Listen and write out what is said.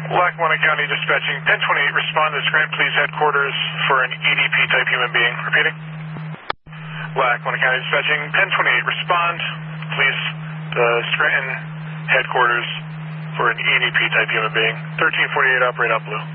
Lackawanna County Dispatching, 1028, respond to Scranton Police Headquarters for an EDP type human being. Repeating. Lackawanna County Dispatching, 1028, respond, please, Scranton Headquarters for an EDP type human being. 1348, operate out blue.